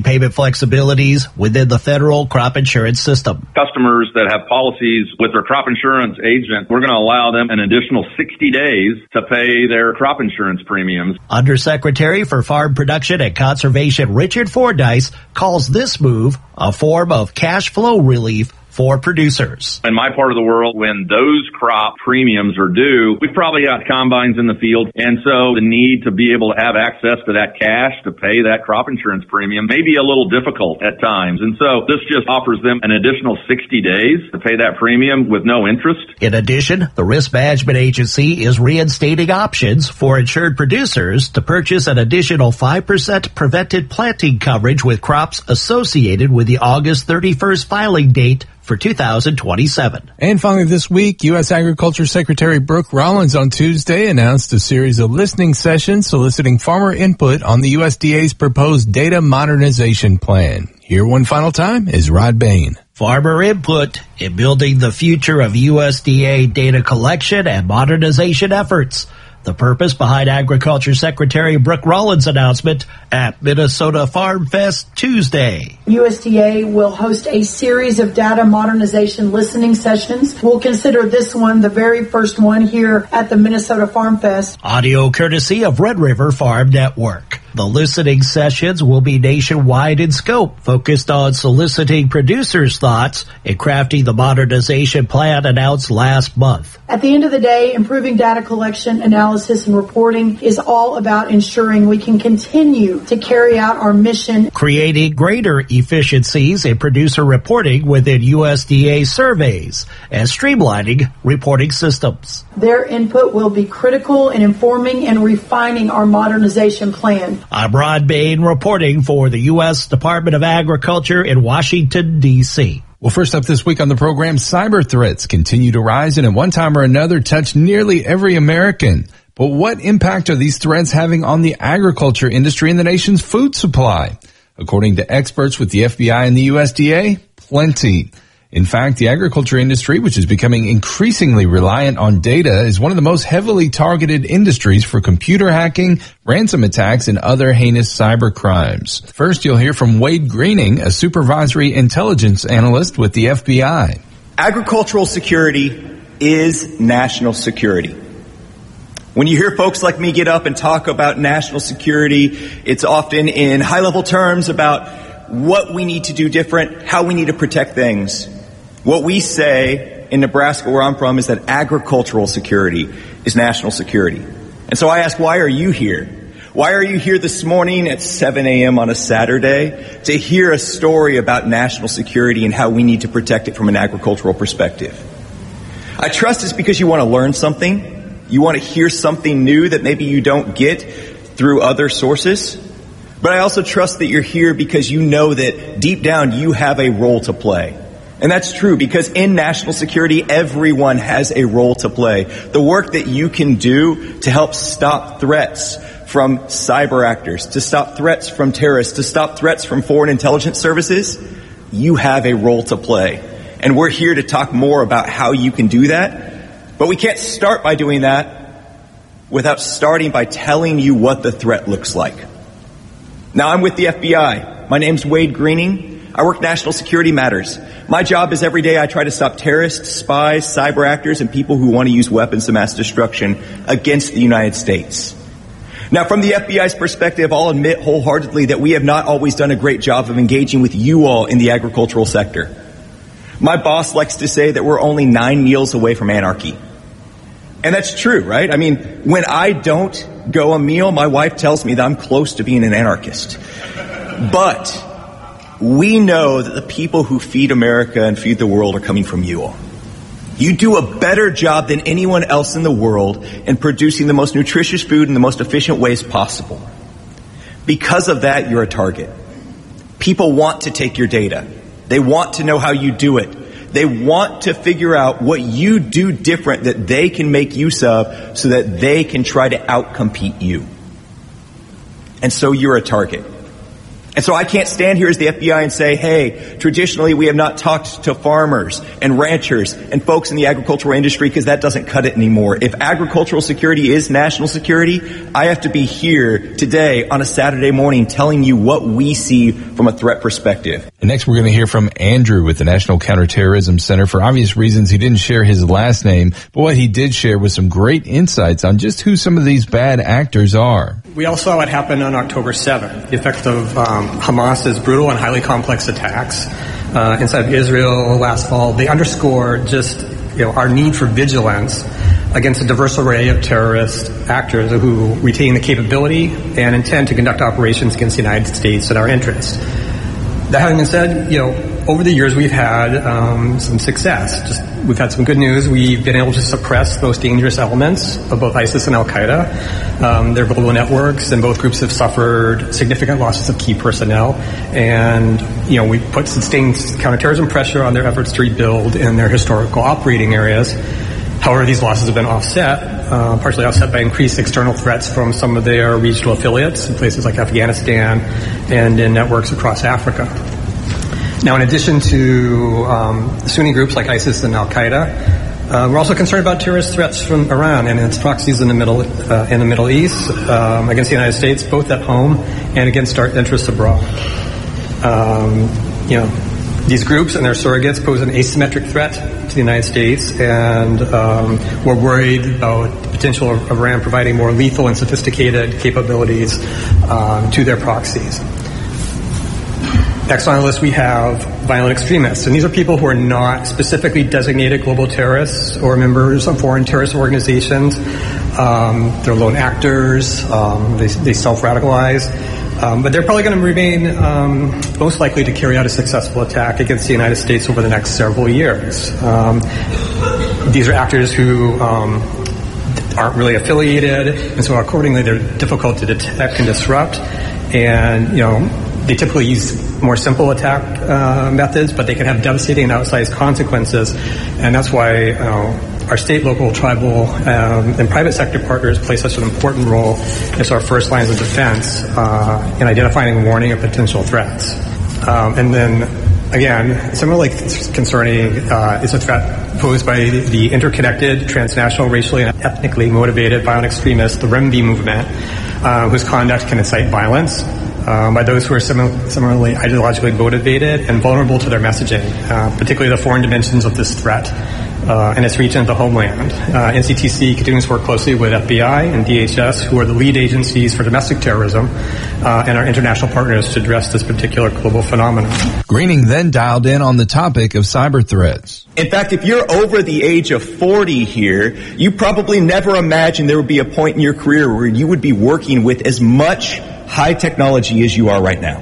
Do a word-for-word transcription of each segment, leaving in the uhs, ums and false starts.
payment flexibilities within the federal crop insurance system. Customers that have policies with their crop insurance agent, we're going to allow them an additional sixty days to pay their crop insurance premiums. Undersecretary for Farm Production and Conservation Richard Fordyce calls this move a form of cash flow relief for producers. In my part of the world, when those crop premiums are due, we've probably got combines in the field, and so the need to be able to have access to that cash to pay that crop insurance premium may be a little difficult at times. And so this just offers them an additional sixty days to pay that premium with no interest. In addition, the Risk Management Agency is reinstating options for insured producers to purchase an additional five percent prevented planting coverage with crops associated with the August thirty-first filing date for two thousand twenty-seven. And finally this week, U S Agriculture Secretary Brooke Rollins on Tuesday announced a series of listening sessions soliciting farmer input on the U S D A's proposed data modernization plan. Here one final time is Rod Bain. Farmer input in building the future of U S D A data collection and modernization efforts. The purpose behind Agriculture Secretary Brooke Rollins' announcement at Minnesota Farm Fest Tuesday. U S D A will host a series of data modernization listening sessions. We'll consider this one the very first one here at the Minnesota Farm Fest. Audio courtesy of Red River Farm Network. The listening sessions will be nationwide in scope, focused on soliciting producers' thoughts and crafting the modernization plan announced last month. At the end of the day, improving data collection, analysis, and reporting is all about ensuring we can continue to carry out our mission, creating greater efficiencies in producer reporting within U S D A surveys and streamlining reporting systems. Their input will be critical in informing and refining our modernization plan. I'm Rod Bain reporting for the U S Department of Agriculture in Washington, D C Well, first up this week on the program, cyber threats continue to rise and at one time or another touch nearly every American. But what impact are these threats having on the agriculture industry and the nation's food supply? According to experts with the F B I and the U S D A, plenty. In fact, the agriculture industry, which is becoming increasingly reliant on data, is one of the most heavily targeted industries for computer hacking, ransom attacks, and other heinous cyber crimes. First, you'll hear from Wade Greening, a supervisory intelligence analyst with the F B I. Agricultural security is national security. When you hear folks like me get up and talk about national security, it's often in high-level terms about what we need to do different, how we need to protect things. What we say in Nebraska, where I'm from, is that agricultural security is national security. And so I ask, why are you here? Why are you here this morning at seven a.m. on a Saturday to hear a story about national security and how we need to protect it from an agricultural perspective? I trust it's because you want to learn something. You want to hear something new that maybe you don't get through other sources. But I also trust that you're here because you know that deep down you have a role to play. And that's true because in national security, everyone has a role to play. The work that you can do to help stop threats from cyber actors, to stop threats from terrorists, to stop threats from foreign intelligence services, you have a role to play. And we're here to talk more about how you can do that. But we can't start by doing that without starting by telling you what the threat looks like. Now, I'm with the F B I. My name's Wade Greening. I work National Security Matters. My job is every day I try to stop terrorists, spies, cyber actors, and people who want to use weapons of mass destruction against the United States. Now, from the F B I's perspective, I'll admit wholeheartedly that we have not always done a great job of engaging with you all in the agricultural sector. My boss likes to say that we're only nine meals away from anarchy. And that's true, right? I mean, when I don't go a meal, my wife tells me that I'm close to being an anarchist. But we know that the people who feed America and feed the world are coming from you all. You do a better job than anyone else in the world in producing the most nutritious food in the most efficient ways possible. Because of that, you're a target. People want to take your data. They want to know how you do it. They want to figure out what you do different that they can make use of so that they can try to outcompete you. And so you're a target. And so I can't stand here as the F B I and say, hey, traditionally we have not talked to farmers and ranchers and folks in the agricultural industry because that doesn't cut it anymore. If agricultural security is national security, I have to be here today on a Saturday morning telling you what we see from a threat perspective. And next we're going to hear from Andrew with the National Counterterrorism Center. For obvious reasons, he didn't share his last name, but what he did share was some great insights on just who some of these bad actors are. We all saw what happened on October seventh, the effect of um, Hamas's brutal and highly complex attacks uh, inside of Israel last fall. They underscore just you know our need for vigilance against a diverse array of terrorist actors who retain the capability and intend to conduct operations against the United States in our interest. That having been said, you know, over the years we've had um, some success. Just we've had some good news. We've been able to suppress most dangerous elements of both ISIS and Al-Qaeda. Um, their global networks, and both groups have suffered significant losses of key personnel. And, you know, we put sustained counterterrorism pressure on their efforts to rebuild in their historical operating areas. However, these losses have been offset, uh, partially offset by increased external threats from some of their regional affiliates in places like Afghanistan and in networks across Africa. Now, in addition to um, Sunni groups like ISIS and Al-Qaeda, uh, we're also concerned about terrorist threats from Iran and its proxies in the Middle uh, in the Middle East um, against the United States, both at home and against our interests abroad. Um, you know. These groups and their surrogates pose an asymmetric threat to the United States, and um, we're worried about the potential of Iran providing more lethal and sophisticated capabilities um, to their proxies. Next on the list, we have violent extremists, and these are people who are not specifically designated global terrorists or members of foreign terrorist organizations. Um, they're lone actors. Um, they, they self-radicalize. Um, but they're probably going to remain um, most likely to carry out a successful attack against the United States over the next several years. Um, these are actors who um, aren't really affiliated, and so accordingly they're difficult to detect and disrupt. And, you know, they typically use more simple attack uh, methods, but they can have devastating and outsized consequences. And that's why uh, our state, local, tribal, um, and private sector partners play such an important role as our first lines of defense uh, in identifying and warning of potential threats. Um, and then, again, similarly concerning uh, is a threat posed by the interconnected, transnational, racially and ethnically motivated violent extremists, the R M V movement, uh, whose conduct can incite violence um, by those who are sim- similarly ideologically motivated and vulnerable to their messaging, uh, particularly the foreign dimensions of this threat. Uh, and its reach into the homeland. Uh, N C T C continues to work closely with F B I and D H S, who are the lead agencies for domestic terrorism, uh, and our international partners to address this particular global phenomenon. Greening then dialed in on the topic of cyber threats. In fact, if you're over the age of forty here, you probably never imagined there would be a point in your career where you would be working with as much high technology as you are right now.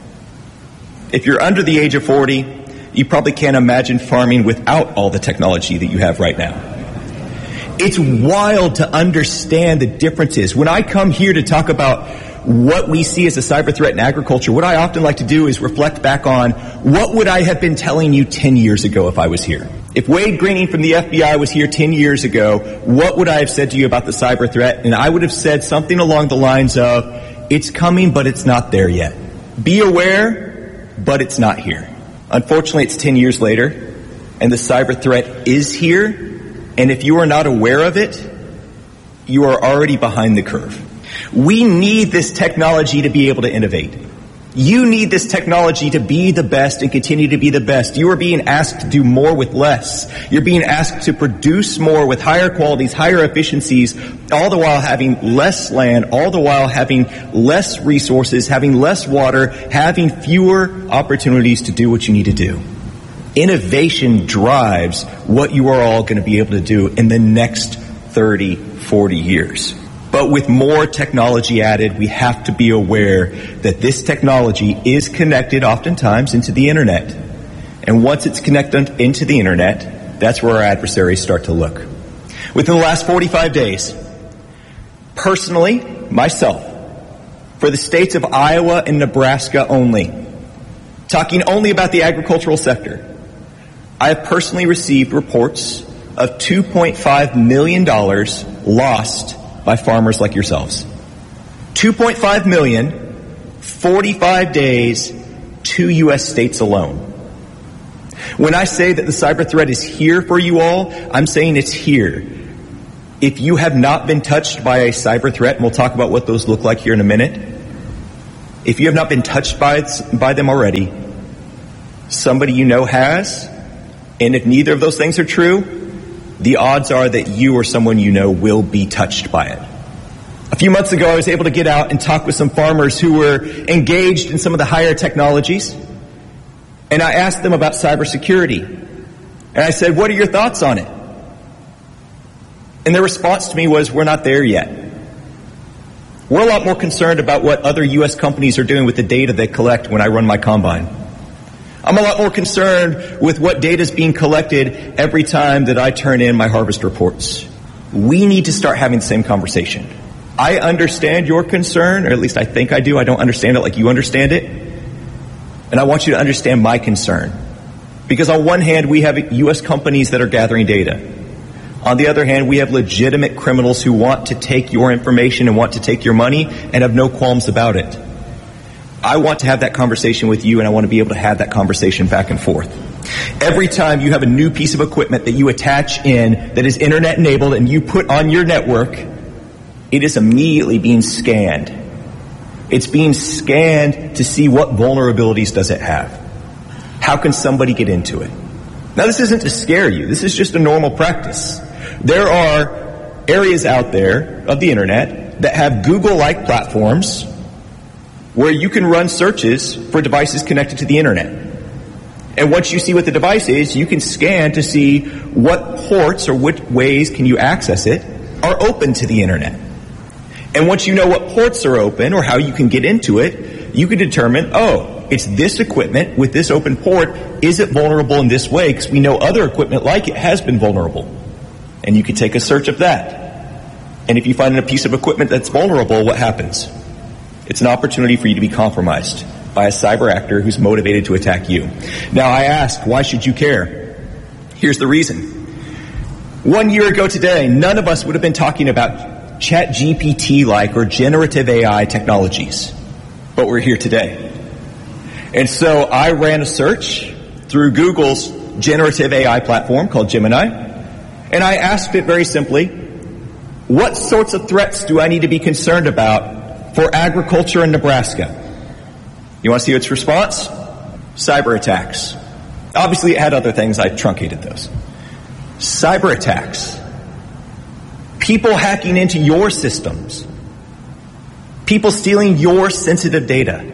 If you're under the age of forty, you probably can't imagine farming without all the technology that you have right now. It's wild to understand the differences. When I come here to talk about what we see as a cyber threat in agriculture, what I often like to do is reflect back on what would I have been telling you ten years ago if I was here. If Wade Greening from the F B I was here ten years ago, what would I have said to you about the cyber threat? And I would have said something along the lines of, it's coming, but it's not there yet. Be aware, but it's not here. Unfortunately, it's ten years later, and the cyber threat is here, and if you are not aware of it, you are already behind the curve. We need this technology to be able to innovate. You need this technology to be the best and continue to be the best. You are being asked to do more with less. You're being asked to produce more with higher qualities, higher efficiencies, all the while having less land, all the while having less resources, having less water, having fewer opportunities to do what you need to do. Innovation drives what you are all going to be able to do in the next thirty, forty years. But with more technology added, we have to be aware that this technology is connected oftentimes into the internet. And once it's connected into the internet, that's where our adversaries start to look. Within the last forty-five days, personally, myself, for the states of Iowa and Nebraska only, talking only about the agricultural sector, I have personally received reports of two point five million dollars lost by farmers like yourselves. two point five million dollars forty-five days, two U S states alone. When I say that the cyber threat is here for you all, I'm saying it's here. If you have not been touched by a cyber threat, and we'll talk about what those look like here in a minute, if you have not been touched by, by them already, somebody you know has, and if neither of those things are true, the odds are that you or someone you know will be touched by it. A few months ago, I was able to get out and talk with some farmers who were engaged in some of the higher technologies, and I asked them about cybersecurity. And I said, what are your thoughts on it? And their response to me was, we're not there yet. We're a lot more concerned about what other U S companies are doing with the data they collect when I run my combine. I'm a lot more concerned with what data is being collected every time that I turn in my harvest reports. We need to start having the same conversation. I understand your concern, or at least I think I do. I don't understand it like you understand it. And I want you to understand my concern. Because on one hand, we have U S companies that are gathering data. On the other hand, we have legitimate criminals who want to take your information and want to take your money and have no qualms about it. I want to have that conversation with you, and I want to be able to have that conversation back and forth. Every time you have a new piece of equipment that you attach in that is internet enabled and you put on your network, it is immediately being scanned. It's being scanned to see what vulnerabilities does it have. How can somebody get into it? Now, this isn't to scare you. This is just a normal practice. There are areas out there of the internet that have Google-like platforms where you can run searches for devices connected to the internet. And once you see what the device is, you can scan to see what ports or which ways can you access it are open to the internet. And once you know what ports are open or how you can get into it, you can determine, oh, it's this equipment with this open port. Is it vulnerable in this way? Because we know other equipment like it has been vulnerable. And you can take a search of that. And if you find a piece of equipment that's vulnerable, what happens? It's an opportunity for you to be compromised by a cyber actor who's motivated to attack you. Now, I ask, why should you care? Here's the reason. One year ago today, none of us would have been talking about Chat G P T-like or generative A I technologies. But we're here today. And so I ran a search through Google's generative A I platform called Gemini. And I asked it very simply, what sorts of threats do I need to be concerned about for agriculture in Nebraska? You want to see its response? Cyber attacks. Obviously, it had other things. I truncated those. Cyber attacks. People hacking into your systems. People stealing your sensitive data.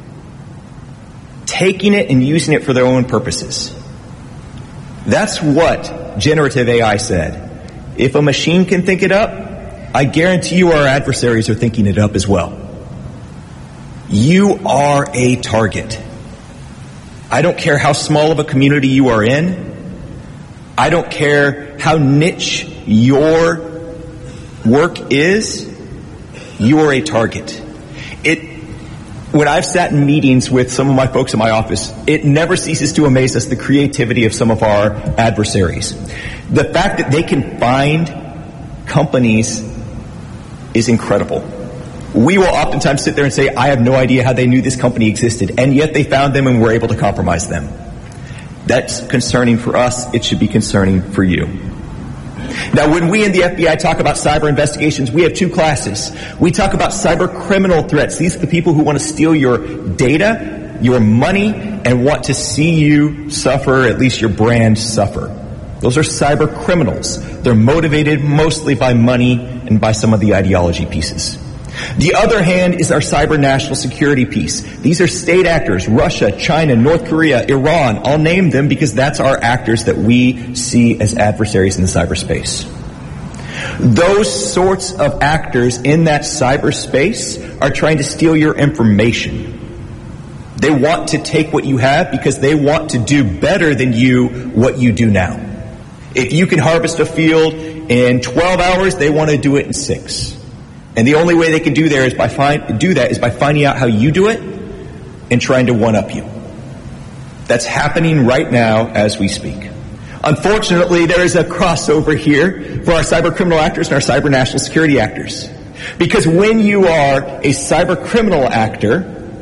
Taking it and using it for their own purposes. That's what generative A I said. If a machine can think it up, I guarantee you our adversaries are thinking it up as well. You are a target. I don't care how small of a community you are in. I don't care how niche your work is. You are a target. It When I've sat in meetings with some of my folks in my office, it never ceases to amaze us the creativity of some of our adversaries. The fact that they can find companies is incredible. We will oftentimes sit there and say, I have no idea how they knew this company existed, and yet they found them and were able to compromise them. That's concerning for us. It should be concerning for you. Now, when we in the F B I talk about cyber investigations, we have two classes. We talk about cyber criminal threats. These are the people who want to steal your data, your money, and want to see you suffer, at least your brand suffer. Those are cyber criminals. They're motivated mostly by money and by some of the ideology pieces. The other hand is our cyber national security piece. These are state actors, Russia, China, North Korea, Iran. I'll name them because that's our actors that we see as adversaries in the cyberspace. Those sorts of actors in that cyberspace are trying to steal your information. They want to take what you have because they want to do better than you what you do now. If you can harvest a field in twelve hours, they want to do it in six. And the only way they can do there is by find, do that is by finding out how you do it and trying to one-up you. That's happening right now as we speak. Unfortunately, there is a crossover here for our cyber criminal actors and our cyber national security actors. Because when you are a cyber criminal actor,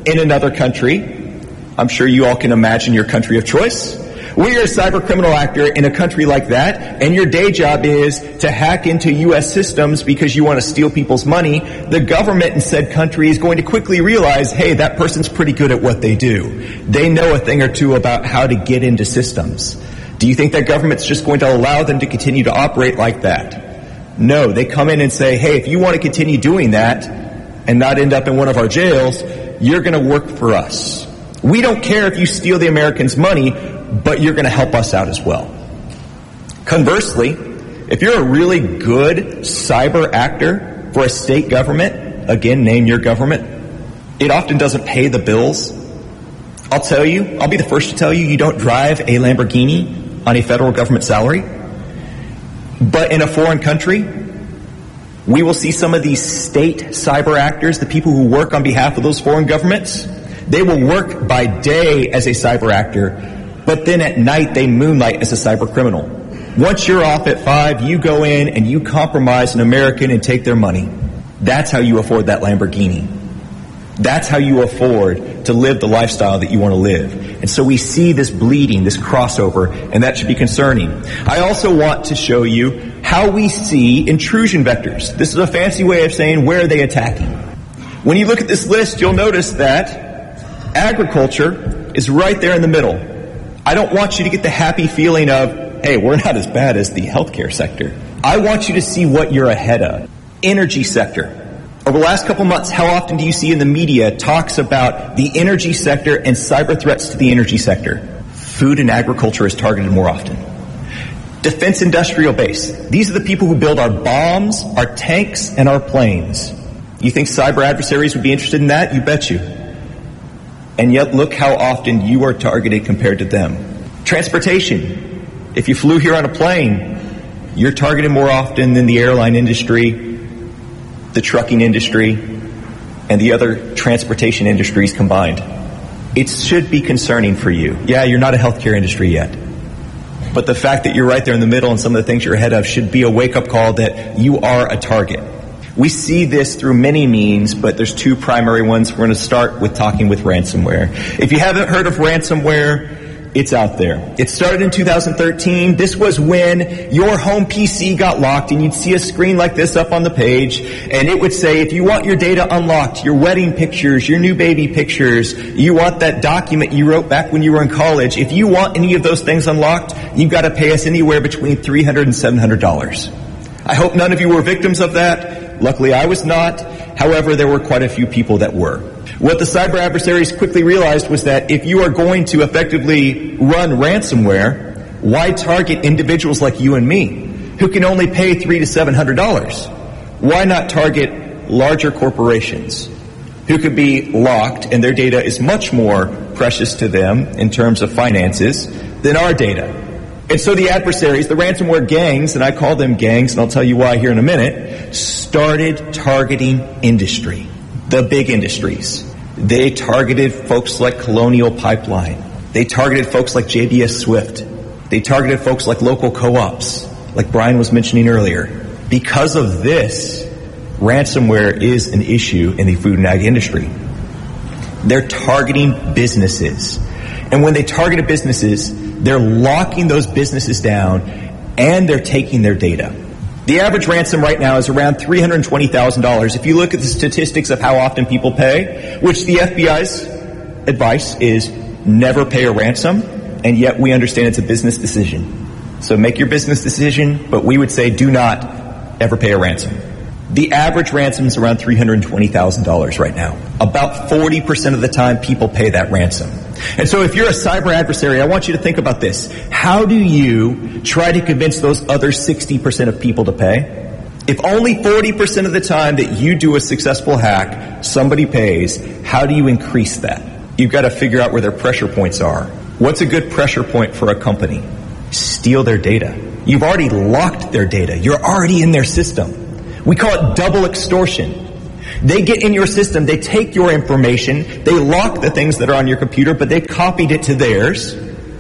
in another country. I'm sure you all can imagine your country of choice. When you're a cyber criminal actor in a country like that, and your day job is to hack into U S systems because you want to steal people's money, the government in said country is going to quickly realize, hey, that person's pretty good at what they do. They know a thing or two about how to get into systems. Do you think that government's just going to allow them to continue to operate like that? No, they come in and say, hey, if you want to continue doing that and not end up in one of our jails, you're going to work for us. We don't care if you steal the Americans' money, but you're going to help us out as well. Conversely, if you're a really good cyber actor for a state government, again, name your government, it often doesn't pay the bills. I'll tell you, I'll be the first to tell you, you don't drive a Lamborghini on a federal government salary. But in a foreign country, we will see some of these state cyber actors, the people who work on behalf of those foreign governments. They will work by day as a cyber actor, but then at night they moonlight as a cyber criminal. Once you're off at five, you go in and you compromise an American and take their money. That's how you afford that Lamborghini. That's how you afford to live the lifestyle that you want to live. And so we see this bleeding, this crossover, and that should be concerning. I also want to show you how we see intrusion vectors. This is a fancy way of saying where are they attacking. When you look at this list, you'll notice that agriculture is right there in the middle. I don't want you to get the happy feeling of, hey, we're not as bad as the healthcare sector. I want you to see what you're ahead of. Energy sector. Over the last couple months, how often do you see in the media talks about the energy sector and cyber threats to the energy sector? Food and agriculture is targeted more often. Defense industrial base. These are the people who build our bombs, our tanks, and our planes. You think cyber adversaries would be interested in that? You bet you. And yet look how often you are targeted compared to them. Transportation. If you flew here on a plane, you're targeted more often than the airline industry, the trucking industry, and the other transportation industries combined. It should be concerning for you. Yeah, you're not a healthcare industry yet. But the fact that you're right there in the middle and some of the things you're ahead of should be a wake-up call that you are a target. We see this through many means, but there's two primary ones. We're going to start with talking with ransomware. If you haven't heard of ransomware, it's out there. It started in two thousand thirteen. This was when your home P C got locked and you'd see a screen like this up on the page, and it would say, if you want your data unlocked, your wedding pictures, your new baby pictures, you want that document you wrote back when you were in college, if you want any of those things unlocked, you've got to pay us anywhere between three hundred dollars and seven hundred dollars. I hope none of you were victims of that. Luckily, I was not. However, there were quite a few people that were. What the cyber adversaries quickly realized was that if you are going to effectively run ransomware, why target individuals like you and me who can only pay three to seven hundred dollars? Why not target larger corporations who could be locked and their data is much more precious to them in terms of finances than our data? And so the adversaries, the ransomware gangs, and I call them gangs, and I'll tell you why here in a minute, started targeting industry, the big industries. They targeted folks like Colonial Pipeline. They targeted folks like J B S Swift. They targeted folks like local co-ops, like Brian was mentioning earlier. Because of this, ransomware is an issue in the food and ag industry. They're targeting businesses. And when they target businesses, they're locking those businesses down and they're taking their data. The average ransom right now is around three hundred twenty thousand dollars. If you look at the statistics of how often people pay, which the F B I's advice is never pay a ransom, and yet we understand it's a business decision. So make your business decision, but we would say do not ever pay a ransom. The average ransom is around three hundred twenty thousand dollars right now. About forty percent of the time people pay that ransom. And so if you're a cyber adversary, I want you to think about this. How do you try to convince those other sixty percent of people to pay? If only forty percent of the time that you do a successful hack, somebody pays, how do you increase that? You've got to figure out where their pressure points are. What's a good pressure point for a company? Steal their data. You've already locked their data. You're already in their system. We call it double extortion. They get in your system, they take your information, they lock the things that are on your computer, but they copied it to theirs.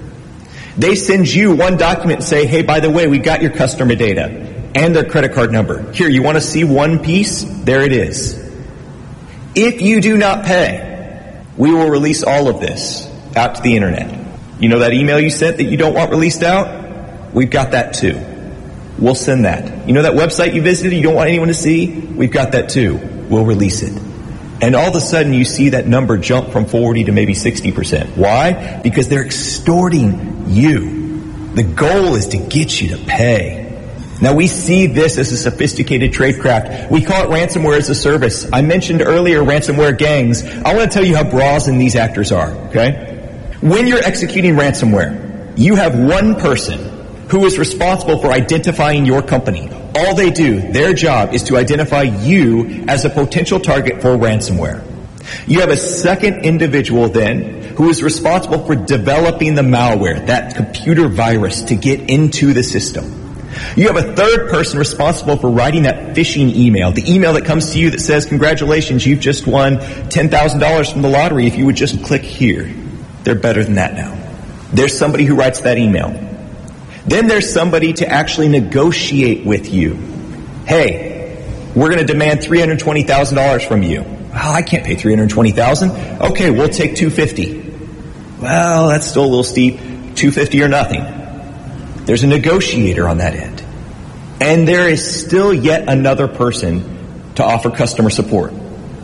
They send you one document and say, hey, by the way, we got your customer data and their credit card number. Here, you want to see one piece? There it is. If you do not pay, we will release all of this out to the internet. You know that email you sent that you don't want released out? We've got that too. We'll send that. You know that website you visited you don't want anyone to see? We've got that too. We'll release it. And all of a sudden you see that number jump from forty to maybe sixty percent. Why? Because they're extorting you. The goal is to get you to pay. Now we see this as a sophisticated tradecraft. We call it ransomware as a service. I mentioned earlier ransomware gangs. I want to tell you how brazen these actors are, okay? When you're executing ransomware, you have one person who is responsible for identifying your company. All they do, their job, is to identify you as a potential target for ransomware. You have a second individual then who is responsible for developing the malware, that computer virus, to get into the system. You have a third person responsible for writing that phishing email, the email that comes to you that says, congratulations, you've just won ten thousand dollars from the lottery if you would just click here. They're better than that now. There's somebody who writes that email. Then there's somebody to actually negotiate with you. Hey, we're going to demand three hundred twenty thousand dollars from you. Well, I can't pay three hundred twenty thousand dollars. Okay, we'll take two hundred fifty thousand dollars. Well, that's still a little steep. two hundred fifty thousand dollars or nothing. There's a negotiator on that end. And there is still yet another person to offer customer support.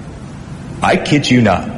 I kid you not.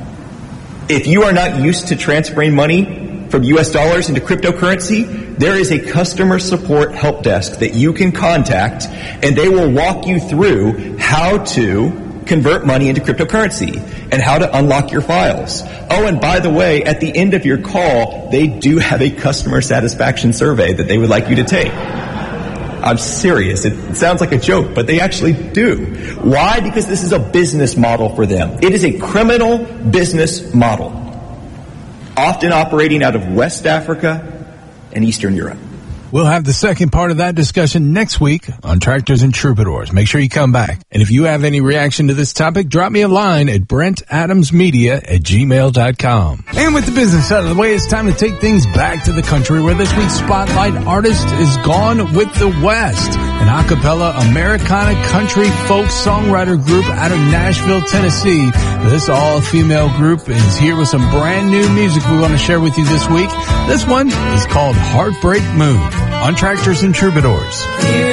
If you are not used to transferring money from U S dollars into cryptocurrency, there is a customer support help desk that you can contact, and they will walk you through how to convert money into cryptocurrency and how to unlock your files. Oh, and by the way, at the end of your call, they do have a customer satisfaction survey that they would like you to take. I'm serious. It sounds like a joke, but they actually do. Why? Because this is a business model for them. It is a criminal business model, often operating out of West Africa and Eastern Europe. We'll have the second part of that discussion next week on Tractors and Troubadours. Make sure you come back. And if you have any reaction to this topic, drop me a line at brent adams media at gmail dot com. And with the business out of the way, it's time to take things back to the country, where this week's spotlight artist is Gone with the West, an a cappella Americana country folk songwriter group out of Nashville, Tennessee. This all-female group is here with some brand new music we want to share with you this week. This one is called Heartbreak Moon on Tractors and Troubadours.